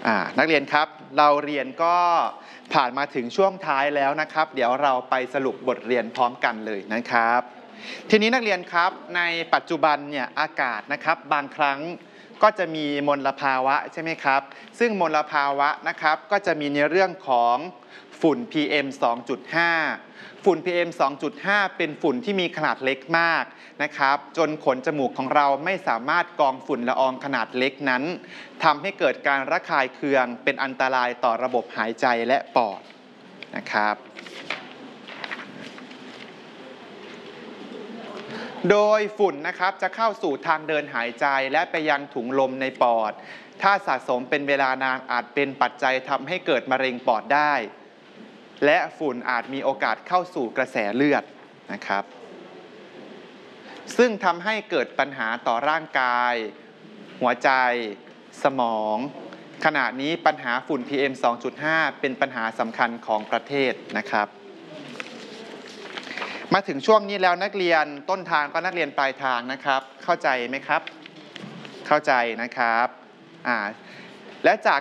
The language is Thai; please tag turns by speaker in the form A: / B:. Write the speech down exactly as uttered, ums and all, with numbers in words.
A: นักเรียนครับเราเรียนก็ผ่านมาถึงช่วงท้ายแล้วนะครับเดี๋ยวเราไปสรุปบทเรียนพร้อมกันเลยนะครับทีนี้นักเรียนครับในปัจจุบันเนี่ยอากาศนะครับบางครั้งก็จะมีมลภาวะใช่ไหมครับซึ่งมลภาวะนะครับก็จะมีในเรื่องของฝุ่น พี เอ็ม สองจุดห้า ฝุ่น พี เอ็ม สองจุดห้า เป็นฝุ่นที่มีขนาดเล็กมากนะครับจนขนจมูกของเราไม่สามารถกรองฝุ่นละอองขนาดเล็กนั้นทำให้เกิดการระคายเคืองเป็นอันตรายต่อระบบหายใจและปอดนะครับโดยฝุ่นนะครับจะเข้าสู่ทางเดินหายใจและไปยังถุงลมในปอดถ้าสะสมเป็นเวลานานอาจเป็นปัจจัยทำให้เกิดมะเร็งปอดได้และฝุ่นอาจมีโอกาสเข้าสู่กระแสเลือดนะครับซึ่งทำให้เกิดปัญหาต่อร่างกายหัวใจสมองขณะนี้ปัญหาฝุ่น พี เอ็ม สองจุดห้า เป็นปัญหาสำคัญของประเทศนะครับมาถึงช่วงนี้แล้วนักเรียนต้นทางก็นักเรียนปลายทางนะครับเข้าใจไหมครับเข้าใจนะครับอ่าและจาก